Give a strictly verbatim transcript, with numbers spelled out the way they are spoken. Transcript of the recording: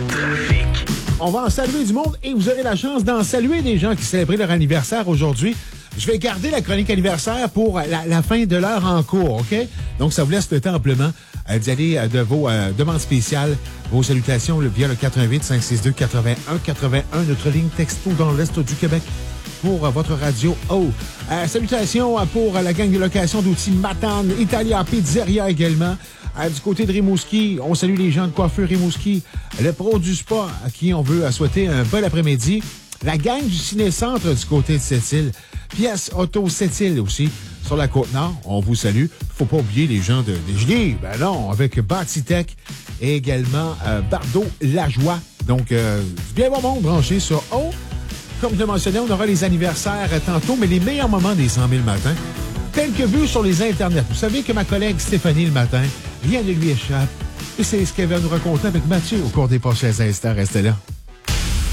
On va en saluer du monde et vous aurez la chance d'en saluer des gens qui célébraient leur anniversaire aujourd'hui. Je vais garder la chronique anniversaire pour la, la fin de l'heure en cours, OK? Donc, ça vous laisse le temps amplement euh, d'y aller euh, de vos euh, demandes spéciales, vos salutations le, via le quatre un huit, cinq six deux, quatre un quatre un, notre ligne texto dans l'Est du Québec pour euh, votre radio O. Euh, salutations euh, pour euh, la gang de location d'outils Matane, Italia, Pizzeria également. Euh, du côté de Rimouski, on salue les gens de coiffure Rimouski, le pro du spa à qui on veut souhaiter un bon après-midi. La gang du Ciné-Centre du côté de Sept-Îles. Pièce Auto Sept-Îles aussi, sur la Côte-Nord. On vous salue. Faut pas oublier les gens de Desjolies. Ben non, avec Batitech et également euh, Bardo-Lajoie. Donc, euh, bien bon monde branché sur O. Comme je le mentionnais, on aura les anniversaires tantôt, mais les meilleurs moments des cent mille matins, tels que vus sur les internets. Vous savez que ma collègue Stéphanie le matin, rien ne lui échappe. Et c'est ce qu'elle va nous raconter avec Mathieu au cours des prochains instants. Restez là.